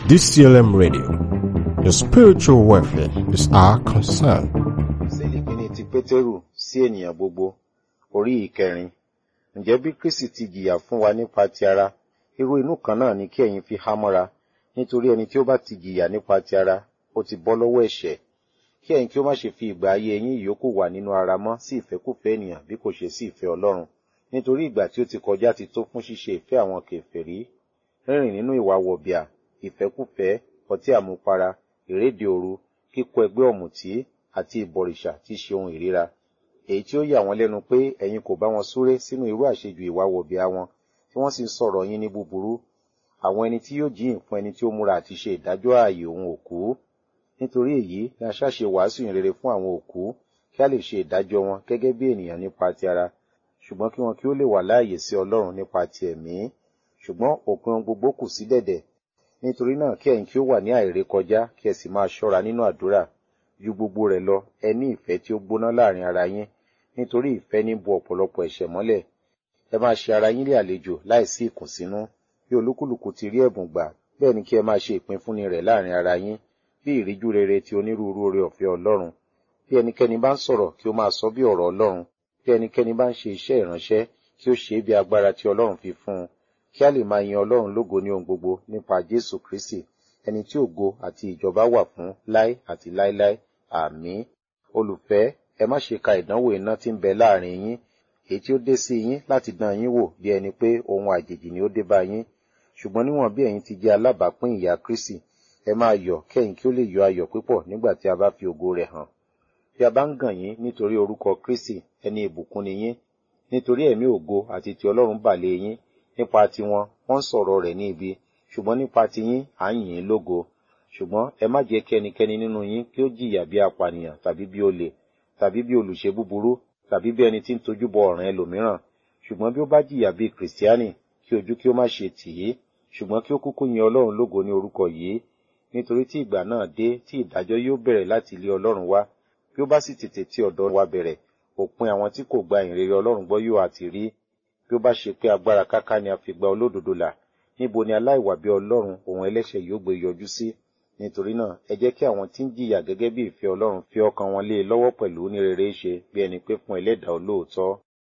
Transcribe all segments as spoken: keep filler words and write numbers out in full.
D C L M Radio. Your spiritual welfare is our concern. Ìsẹ́lì kìíní ti Pétérù sí ènìyàn gbogbo, orí ìkẹrin. Ǹjẹ́ bí Kristi ti jìyà fún wa nípa ti ara, irú inú kan náà ni kí ẹ̀yin fi há mọ́ra, nítorí ẹni tí ó bá ti jìyà nípa ti ara, ó ti bọ́ lọ́wọ́ ẹ̀ṣẹ̀. Kí ẹ̀yin kí ó má ṣe fi ìgbà ayé yín ìyókù wà nínú ara mọ́ sí ìfẹ́kúfẹ̀ẹ́ ènìyàn bí kò ṣe sí ìfẹ́ Ọlọ́run. Nítorí ìgbà tí ó ti kọjá ti tó fún ṣíṣe ìfẹ́ àwọn kèfèrí, rírìn nínú ìwà wọ̀bìà, ìfẹ́kúfẹ̀ẹ́, ọtí àmupara, ìréde òru, kíkó ẹgbẹ́ ọ̀mùtí àti ìbọ̀rìṣà tí ṣe ohun ìríra. Èyí tí ó yà wọ́n lẹ́nu pé ẹ̀yin kò bá wọn súré sínú irú àṣejù ìwà wọ̀bìà wọn, tí wọ́n sì ń sọ̀rọ̀ yín ní búburú. Àwọn ẹni tí yóò jíyìn fún ẹni tí ó múra àti ṣe ìdájọ́ ààyè òun òkú. Nítorí èyí ni a ṣáṣe wàásù ìrere fún àwọn òkú, kí a lè ṣe ìdájọ́ wọn gẹ́gẹ́ bí ènìyàn nípa ti ara, ṣùgbọ́n kí wọn kí ó lè wà láàyè sí Ọlọ́run nípa ti ẹ̀mí. Ṣùgbọ́n òpin ohun gbogbo kù sí dẹ̀dẹ̀. Nítorí náà kí ẹ̀yin kí ó wà ní àìrékọjá, kí ẹ sì máa ṣọ́ra nínú àdúrà. Ju gbogbo rẹ̀ lọ, ẹ ní ìfẹ́ tí ó gbóná láàrin ara yín, nítorí ìfẹ́ ní bo ọ̀pọ̀lọpọ̀ ẹ̀ṣẹ̀ mọ́lẹ̀. Ẹ máa ṣe ara yín lé àlejò láìsí ìkùnsínú. Bí olúkúlùkù ti rí ẹ̀bùn gbà, bẹ́ẹ̀ ni kí ẹ máa ṣe ìpínfúnni rẹ̀ láàrin ara yín, bí ìríjú rere ti onírúurú oore ọ̀fẹ́ Ọlọ́run. Bí ẹnikẹ́ni bá ń sọ̀rọ̀, kí ó máa sọ bí ọ̀rọ̀ Ọlọ́run. Bí ẹnikẹ́ni bá ń ṣe iṣẹ́ ìránṣẹ́, kí ó ṣe é bí agbára tí Ọlọ́run fi fún un, kí a lè máa yin Ọlọ́run lógo ní ohun gbogbo nípa Jésù Kristi, ẹni tí ògo àti ìjọba wà fún láé àti láéláé. Àmín. Olùfẹ́, ẹ má ṣe ka ìdánwò iná tí ń bẹ láàrin yín, èyí tí ó dé sí yín láti dán yín wò bí ẹni pé ohun àjèjì ni ó dé bá yín. Ṣùgbọ́n níwọ̀n bí ẹ̀yin ti jẹ́ alábàápín ìyà Kristi, ẹ máa yọ̀ kẹ́yìn kí ó lè yọ ayọ̀ púpọ̀ nígbà tí a bá fi ògo rẹ̀ hàn. Bí a bá ń gàn yín nítorí orúkọ Kristi, ẹni ìbùkún ni yín, nítorí ẹ̀mí ògo àti ti Ọlọ́run bà lé yín. Nípa tiwọn, wọ́n ń sọ̀rọ̀ rẹ̀ ní ibi, ṣùgbọ́n nípa tiyín, à ń yìn ín lógo. Ṣùgbọ́n ẹ má jẹ́ kí ẹnikẹ́ni nínú yín kí ó jìyà bí apànìyàn tàbí bí olè, tàbí bí olùṣe búburú, tàbí bí ẹni tí ń tojú bọ ọ̀ràn ẹlòmíràn. Ṣùgbọ́n bí ó bá jìyà bí Kìrìsìtíánì, kí ojú kí ó má ṣe tì í, ṣùgbọ́n kí ó kúkú yin Ọlọ́run lógo ní orúkọ yìí. Nítorí tí ìgbà náà dé tí ìdájọ́ yóò bẹ̀rẹ̀ láti ilé Ọlọ́run wá, bí ó bá sì tètè tí ọ̀dọ̀ wa bẹ̀rẹ̀, òpin àwọn tí kò gba ìrere Ọlọ́run gbọ́ yóò àti rí. Bí ó bá ṣe pé agbára káká ni a fi gba olódodo là, níbo ni aláìwà bí Ọlọ́run òun ẹlẹ́ṣẹ̀ yóò gbé yọjú sí? Nítorí náà, ẹ jẹ́ kí àwọn tí ń jìyà gẹ́gẹ́ bí ìfẹ́ Ọlọ́run fi ọkàn wọn lé e lọ́wọ́ pẹ̀lú ní rere ṣe bí ẹni pé fún ẹlẹ́dàá olóòótọ́.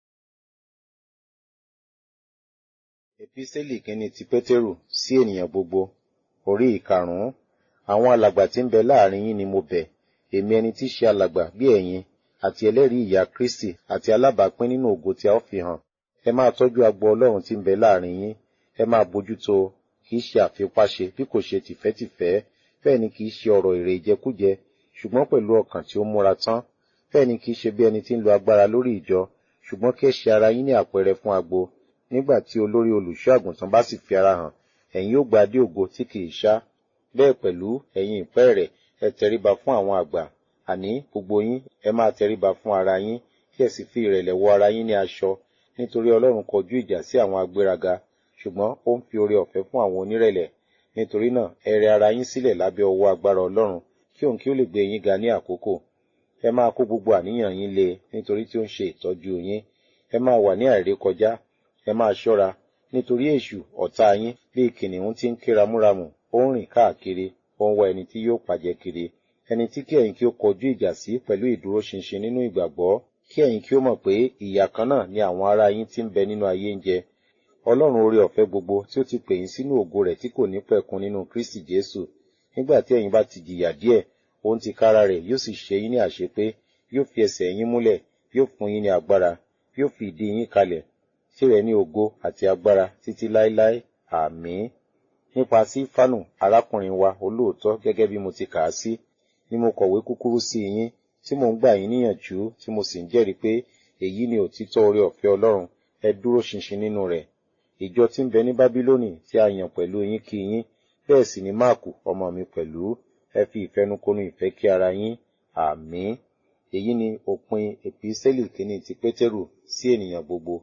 Epísẹ́lì kìíní ti Pétérù sí ènìyàn gbogbo, orí ìkarùn-ún. Àwọn alàgbà tí ń bẹ láàrin yín ni mo bẹ̀, èmi ẹni tí ṣe alàgbà bí ẹ̀yin, àti ẹlẹ́rìí ìyà Kristi àti alábàápín nínú ògo tí a ó fi hàn. Ẹ máa tọ́jú agbo Ọlọ́run tí ń bẹ láàrin yín, ẹ máa bójútó, kì í ṣe àfipáṣe bí kò ṣe tìfẹ́tìfẹ́, bẹ́ẹ̀ ni kì í ṣe ọ̀rọ̀ èrè ìjẹkújẹ, ṣùgbọ́n pẹ̀lú ọkàn tí ó múra tán. Bẹ́ẹ̀ ni kì í ṣe bí ẹni tí ń lo agbára lórí ìjọ, ṣùgbọ́n kí ẹ ṣe ara yín ní àpẹẹrẹ fún agbo. Nígbà tí olórí olùṣọ́ àgùntàn bá sì fi ara hàn, ẹ̀yin yóò gba adé ògo tí kì í ṣá. Bẹ́ẹ̀ pẹ̀lú ẹ̀yin ìpẹ́ rẹ̀, ẹ tẹríba fún àwọn àgbà. Àní gbogbo yín, ẹ máa tẹríba fún ara yín, kí ẹ sì fi ìrẹ̀lẹ̀ wọ ara yín ní aṣọ. Nítorí Ọlọ́run kọjú ìjà sí àwọn agbéraga, ṣùgbọ́n ó ń fi oore ọ̀fẹ́ fún àwọn onírẹ̀lẹ̀. Nítorí náà, ẹ rẹ ara yín sílẹ̀ lábẹ́ ọwọ́ agbára Ọlọ́run, kí òun kí ó lè gbé yín ga ní àkókò. Ẹ máa kó gbogbo àníyàn yín lé e, nítorí tí ó ń ṣe ìtọ́jú yín. Ẹ máa wà ní àìrékọjá, ẹ máa ṣọ́ra, nítorí èṣù ọ̀tá yín bí kìnnìún tí ń ké ramúramù, ó ń rìn káàkiri, ó ń wá ẹni tí yóò pàjẹ́ kiri. Ẹni tí kí ẹ̀yin kí ó kọjú ìjà sí pẹ̀lú ìdúróṣinṣin nínú ìgbàgbọ́, kí ẹ̀yin kí ó mọ̀ pé ìyà kan náà ni àwọn ará yín tí ń bẹ nínú ayé ń jẹ. Ọlọ́run oore ọ̀fẹ́ gbogbo tí ó ti pè yín sínú ògo rẹ̀ tí kò ní pẹ̀kun nínú Kristi Jésù, nígbà tí ẹ̀yin bá ti jìyà díẹ̀, òun tìkára rẹ̀ yóò sì ṣe yín ní àṣepé, yóò fi ẹsẹ̀ yín múlẹ̀, yóò fún yín ní agbára, yóò fi ìdí yín kalẹ̀. Tìrẹ ní ògo àti agbára títí láéláé. Àmín. Nípa Sífánù, arákùnrin wa olóòótọ́ gẹ́gẹ́ bí mo ti kà á sí, ni mo kọ̀wé kúkúrú sí yín, tí mo ń gbà yín níyànjú, tí mo sì ń jẹ́rìí pé èyí ni òtítọ́ oore ọ̀fẹ́ Ọlọ́run, ẹ dúró ṣinṣin nínú rẹ̀. Ìjọ tí ń bẹ ní Bábílónì tí a yàn pẹ̀lú yín kí yín, bẹ́ẹ̀ sì ni Máàkù ọmọ mi pẹ̀lú. Ẹ fi ìfẹnukonu ìfẹ́ kí ara yín. Àmín. Èyí ni òpin Epísẹ́lì kìíní ti Pétérù sí ènìyàn gbogbo.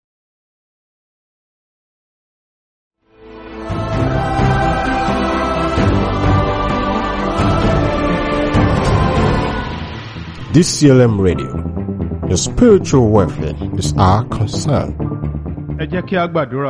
D C L M Radio. Your spiritual welfare is our concern. Ẹ jẹ́ kí a gbàdúrà.